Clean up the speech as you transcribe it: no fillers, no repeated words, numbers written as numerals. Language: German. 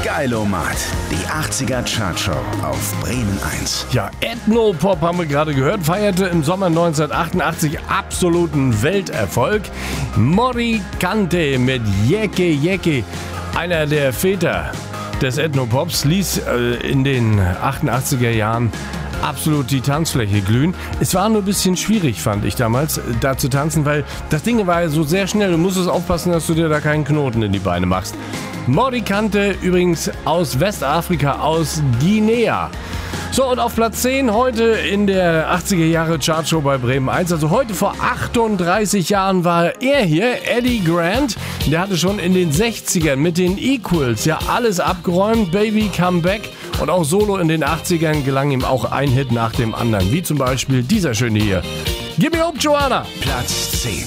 Geilomat, die 80er Chartshow auf Bremen 1. Ja, Ethno-Pop haben wir gerade gehört, feierte im Sommer 1988 absoluten Welterfolg. Morikante mit Yeke Yeke, einer der Väter des Ethno-Pops, ließ in den 88er Jahren absolut die Tanzfläche glühen. Es war nur ein bisschen schwierig, fand ich damals, da zu tanzen, weil das Ding war ja so sehr schnell. Du musstest aufpassen, dass du dir da keinen Knoten in die Beine machst. Morikante übrigens aus Westafrika, aus Guinea. So, und auf Platz 10 heute in der 80er Jahre Chartshow bei Bremen 1. Also heute vor 38 Jahren war er hier, Eddie Grant. Der hatte schon in den 60ern mit den Equals ja alles abgeräumt. Baby Come Back. Und auch solo in den 80ern gelang ihm auch ein Hit nach dem anderen. Wie zum Beispiel dieser schöne hier. Give me hope, Joanna. Platz 10.